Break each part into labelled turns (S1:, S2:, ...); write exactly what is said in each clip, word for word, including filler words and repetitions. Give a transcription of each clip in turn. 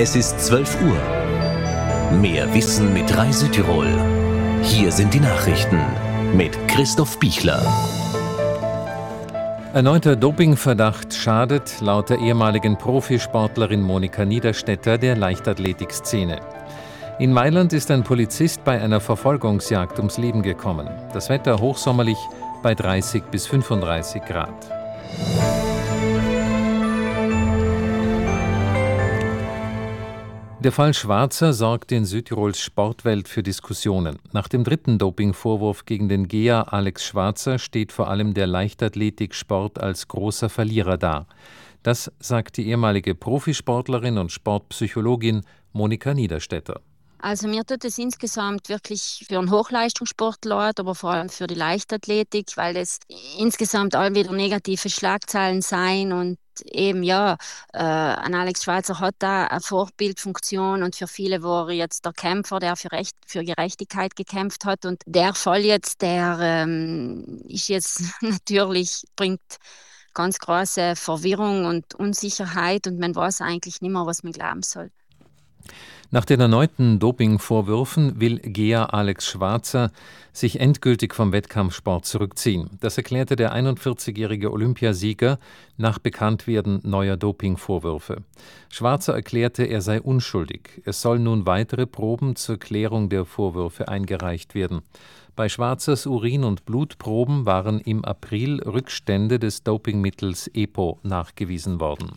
S1: Es ist zwölf Uhr. Mehr Wissen mit Rai Südtirol. Hier sind die Nachrichten mit Christoph Bichler.
S2: Erneuter Dopingverdacht schadet laut der ehemaligen Profisportlerin Monika Niederstetter der Leichtathletikszene. In Mailand ist ein Polizist bei einer Verfolgungsjagd ums Leben gekommen. Das Wetter hochsommerlich bei dreißig bis fünfunddreißig Grad. Der Fall Schwarzer sorgt in Südtirols Sportwelt für Diskussionen. Nach dem dritten Dopingvorwurf gegen den Geher Alex Schwarzer steht vor allem der Leichtathletiksport als großer Verlierer da. Das sagt die ehemalige Profisportlerin und Sportpsychologin Monika Niederstetter.
S3: Also mir tut es insgesamt wirklich für einen Hochleistungssport leid, aber vor allem für die Leichtathletik, weil es insgesamt all wieder negative Schlagzeilen sein und eben ja, äh, ein Alex Schwarzer hat da eine Vorbildfunktion und für viele war er jetzt der Kämpfer, der für, Recht, für Gerechtigkeit gekämpft hat und der Fall jetzt, der ähm, ist jetzt natürlich, bringt ganz große Verwirrung und Unsicherheit und man weiß eigentlich nicht mehr, was man glauben soll.
S2: Nach den erneuten Dopingvorwürfen will Geher Alex Schwarzer sich endgültig vom Wettkampfsport zurückziehen. Das erklärte der einundvierzigjährige Olympiasieger nach Bekanntwerden neuer Dopingvorwürfe. Schwarzer erklärte, er sei unschuldig. Es sollen nun weitere Proben zur Klärung der Vorwürfe eingereicht werden. Bei Schwarzers Urin- und Blutproben waren im April Rückstände des Dopingmittels EPO nachgewiesen worden.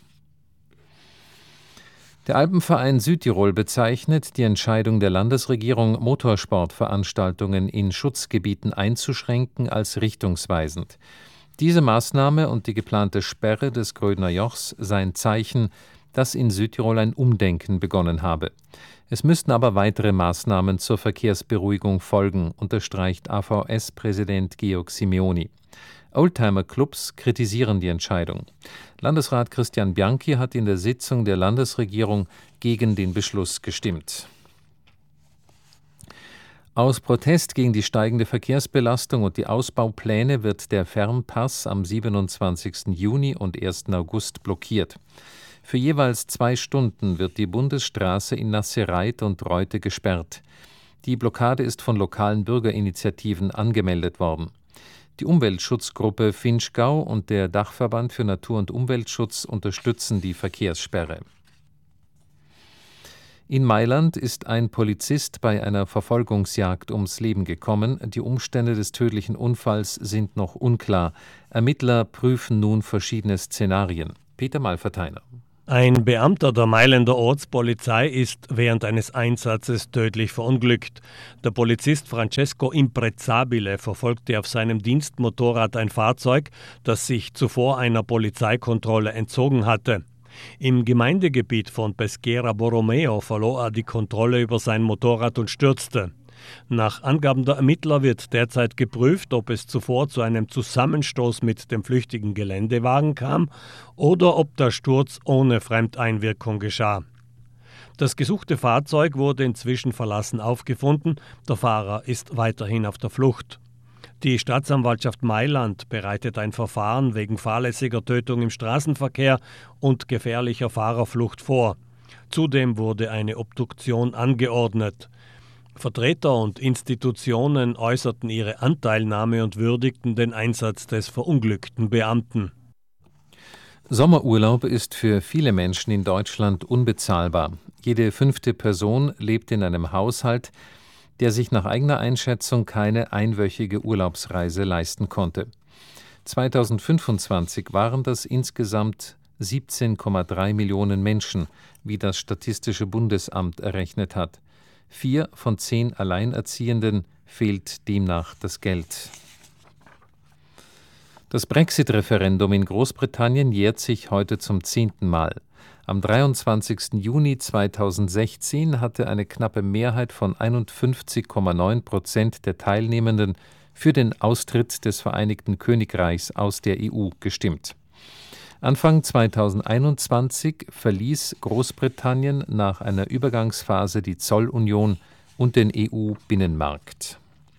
S2: Der Alpenverein Südtirol bezeichnet die Entscheidung der Landesregierung, Motorsportveranstaltungen in Schutzgebieten einzuschränken, als richtungsweisend. Diese Maßnahme und die geplante Sperre des Grödner Jochs seien Zeichen, dass in Südtirol ein Umdenken begonnen habe. Es müssten aber weitere Maßnahmen zur Verkehrsberuhigung folgen, unterstreicht A V S-Präsident Georg Simeoni. Oldtimer-Clubs kritisieren die Entscheidung. Landesrat Christian Bianchi hat in der Sitzung der Landesregierung gegen den Beschluss gestimmt. Aus Protest gegen die steigende Verkehrsbelastung und die Ausbaupläne wird der Fernpass am siebenundzwanzigsten Juni und ersten August blockiert. Für jeweils zwei Stunden wird die Bundesstraße in Nassereit und Reute gesperrt. Die Blockade ist von lokalen Bürgerinitiativen angemeldet worden. Die Umweltschutzgruppe Vinschgau und der Dachverband für Natur- und Umweltschutz unterstützen die Verkehrssperre. In Mailand ist ein Polizist bei einer Verfolgungsjagd ums Leben gekommen. Die Umstände des tödlichen Unfalls sind noch unklar. Ermittler prüfen nun verschiedene Szenarien. Peter Malverteiner.
S4: Ein Beamter der Mailänder Ortspolizei ist während eines Einsatzes tödlich verunglückt. Der Polizist Francesco Imprezzabile verfolgte auf seinem Dienstmotorrad ein Fahrzeug, das sich zuvor einer Polizeikontrolle entzogen hatte. Im Gemeindegebiet von Peschiera Borromeo verlor er die Kontrolle über sein Motorrad und stürzte. Nach Angaben der Ermittler wird derzeit geprüft, ob es zuvor zu einem Zusammenstoß mit dem flüchtigen Geländewagen kam oder ob der Sturz ohne Fremdeinwirkung geschah. Das gesuchte Fahrzeug wurde inzwischen verlassen aufgefunden, der Fahrer ist weiterhin auf der Flucht. Die Staatsanwaltschaft Mailand bereitet ein Verfahren wegen fahrlässiger Tötung im Straßenverkehr und gefährlicher Fahrerflucht vor. Zudem wurde eine Obduktion angeordnet. Vertreter und Institutionen äußerten ihre Anteilnahme und würdigten den Einsatz des verunglückten Beamten.
S2: Sommerurlaub ist für viele Menschen in Deutschland unbezahlbar. Jede fünfte Person lebt in einem Haushalt, der sich nach eigener Einschätzung keine einwöchige Urlaubsreise leisten konnte. zweitausendfünfundzwanzig waren das insgesamt siebzehn Komma drei Millionen Menschen, wie das Statistische Bundesamt errechnet hat. Vier von zehn Alleinerziehenden fehlt demnach das Geld. Das Brexit-Referendum in Großbritannien jährt sich heute zum zehnten Mal. Am dreiundzwanzigsten Juni zweitausendsechzehn hatte eine knappe Mehrheit von einundfünfzig Komma neun Prozent der Teilnehmenden für den Austritt des Vereinigten Königreichs aus der E U gestimmt. Anfang zweitausendeinundzwanzig verließ Großbritannien nach einer Übergangsphase die Zollunion und den E U-Binnenmarkt.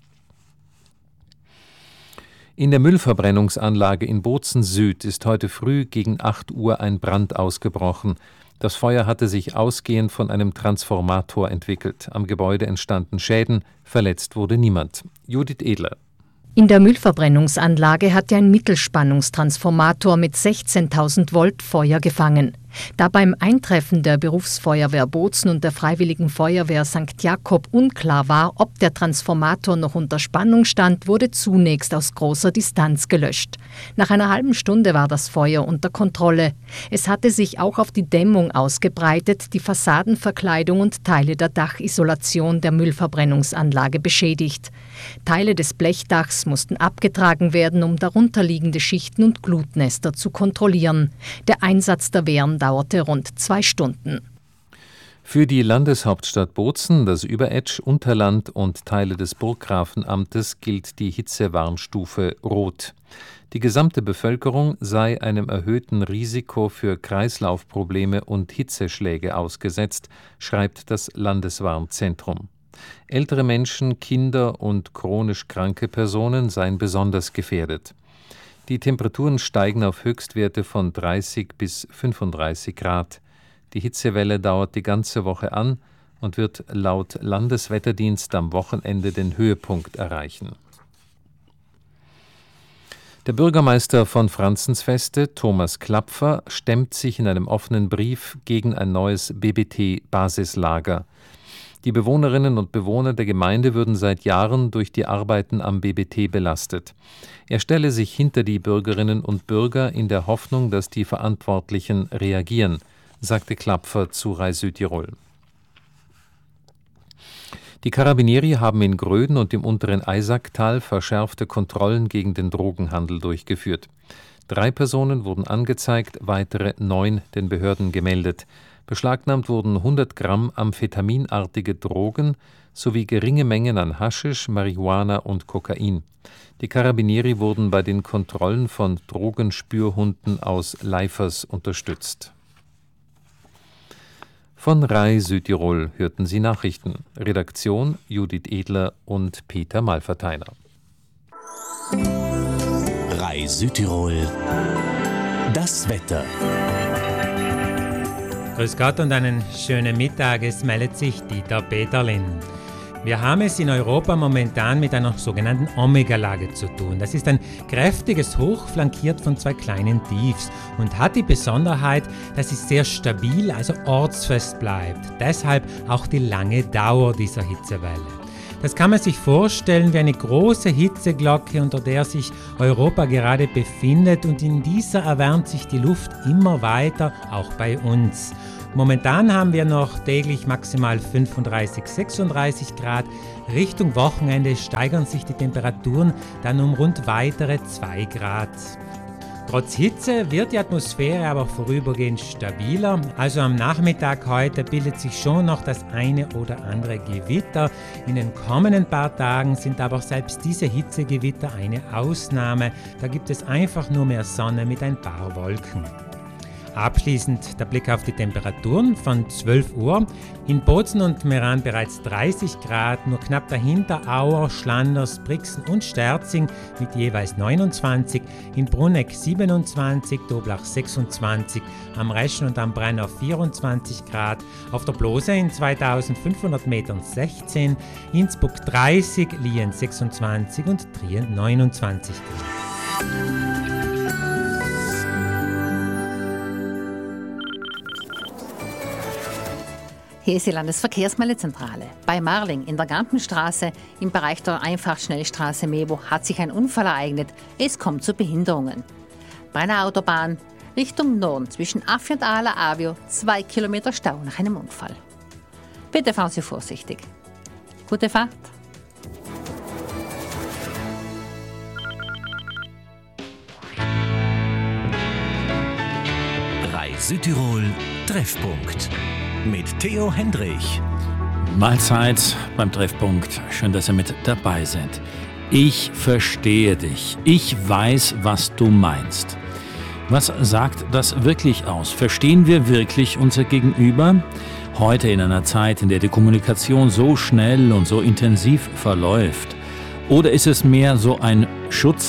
S2: In der Müllverbrennungsanlage in Bozen Süd ist heute früh gegen acht Uhr ein Brand ausgebrochen. Das Feuer hatte sich ausgehend von einem Transformator entwickelt. Am Gebäude entstanden Schäden, verletzt wurde niemand. Judith Edler.
S5: In der Müllverbrennungsanlage hatte ein Mittelspannungstransformator mit sechzehntausend Volt Feuer gefangen. Da beim Eintreffen der Berufsfeuerwehr Bozen und der Freiwilligen Feuerwehr Sankt Jakob unklar war, ob der Transformator noch unter Spannung stand, wurde zunächst aus großer Distanz gelöscht. Nach einer halben Stunde war das Feuer unter Kontrolle. Es hatte sich auch auf die Dämmung ausgebreitet, die Fassadenverkleidung und Teile der Dachisolation der Müllverbrennungsanlage beschädigt. Teile des Blechdachs mussten abgetragen werden, um darunterliegende Schichten und Glutnester zu kontrollieren. Der Einsatz der Wehren dauerte rund zwei Stunden.
S2: Für die Landeshauptstadt Bozen, das Überetsch, Unterland und Teile des Burggrafenamtes gilt die Hitzewarnstufe Rot. Die gesamte Bevölkerung sei einem erhöhten Risiko für Kreislaufprobleme und Hitzeschläge ausgesetzt, schreibt das Landeswarnzentrum. Ältere Menschen, Kinder und chronisch kranke Personen seien besonders gefährdet. Die Temperaturen steigen auf Höchstwerte von dreißig bis fünfunddreißig Grad. Die Hitzewelle dauert die ganze Woche an und wird laut Landeswetterdienst am Wochenende den Höhepunkt erreichen. Der Bürgermeister von Franzensfeste, Thomas Klapfer, stemmt sich in einem offenen Brief gegen ein neues B B T-Basislager. Die Bewohnerinnen und Bewohner der Gemeinde würden seit Jahren durch die Arbeiten am B B T belastet. Er stelle sich hinter die Bürgerinnen und Bürger in der Hoffnung, dass die Verantwortlichen reagieren, sagte Klapfer zu Rai Südtirol. Die Carabinieri haben in Gröden und im unteren Eisacktal verschärfte Kontrollen gegen den Drogenhandel durchgeführt. Drei Personen wurden angezeigt, weitere neun den Behörden gemeldet. Beschlagnahmt wurden hundert Gramm amphetaminartige Drogen sowie geringe Mengen an Haschisch, Marihuana und Kokain. Die Carabinieri wurden bei den Kontrollen von Drogenspürhunden aus Leifers unterstützt. Von Rai Südtirol hörten Sie Nachrichten. Redaktion Judith Edler und Peter Malverteiner.
S1: Rai Südtirol. Das Wetter.
S6: Grüß Gott und einen schönen Mittag, es meldet sich Dieter Peterlin. Wir haben es in Europa momentan mit einer sogenannten Omega-Lage zu tun. Das ist ein kräftiges Hoch, flankiert von zwei kleinen Tiefs und hat die Besonderheit, dass es sehr stabil, also ortsfest bleibt. Deshalb auch die lange Dauer dieser Hitzewelle. Das kann man sich vorstellen wie eine große Hitzeglocke, unter der sich Europa gerade befindet, und in dieser erwärmt sich die Luft immer weiter, auch bei uns. Momentan haben wir noch täglich maximal fünfunddreißig, sechsunddreißig Grad. Richtung Wochenende steigern sich die Temperaturen dann um rund weitere zwei Grad. Trotz Hitze wird die Atmosphäre aber vorübergehend stabiler. Also am Nachmittag heute bildet sich schon noch das eine oder andere Gewitter. In den kommenden paar Tagen sind aber selbst diese Hitzegewitter eine Ausnahme. Da gibt es einfach nur mehr Sonne mit ein paar Wolken. Abschließend der Blick auf die Temperaturen von zwölf Uhr. In Bozen und Meran bereits dreißig Grad, nur knapp dahinter Auer, Schlanders, Brixen und Sterzing mit jeweils neunundzwanzig, in Bruneck siebenundzwanzig, Doblach sechsundzwanzig, am Reschen und am Brenner vierundzwanzig Grad, auf der Blose in zweitausendfünfhundert Metern sechzehn, Innsbruck dreißig, Lien sechsundzwanzig und Trien neunundzwanzig Grad.
S7: Hier ist die Landesverkehrsmeldezentrale. Bei Marling in der Gampenstraße im Bereich der Einfachschnellstraße Mevo hat sich ein Unfall ereignet. Es kommt zu Behinderungen. Bei der Autobahn Richtung Norden zwischen Affi und Ala Avio zwei Kilometer Stau nach einem Unfall. Bitte fahren Sie vorsichtig. Gute Fahrt.
S1: Rai Südtirol Treffpunkt mit Theo Hendrich.
S8: Mahlzeit beim Treffpunkt. Schön, dass ihr mit dabei seid. Ich verstehe dich. Ich weiß, was du meinst. Was sagt das wirklich aus? Verstehen wir wirklich unser Gegenüber? Heute in einer Zeit, in der die Kommunikation so schnell und so intensiv verläuft. Oder ist es mehr so ein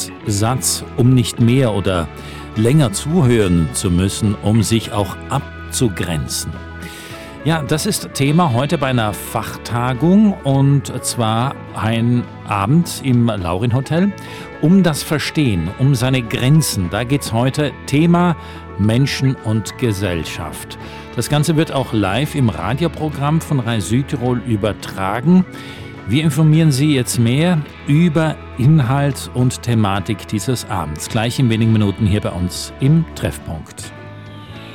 S8: Schutzsatz, um nicht mehr oder länger zuhören zu müssen, um sich auch abzuhören? abzugrenzen. Ja, das ist Thema heute bei einer Fachtagung, und zwar ein Abend im Laurin Hotel. Um das Verstehen, um seine Grenzen, da geht's heute. Thema Menschen und Gesellschaft. Das Ganze wird auch live im Radioprogramm von Rai Südtirol übertragen. Wir informieren Sie jetzt mehr über Inhalt und Thematik dieses Abends. Gleich in wenigen Minuten hier bei uns im Treffpunkt.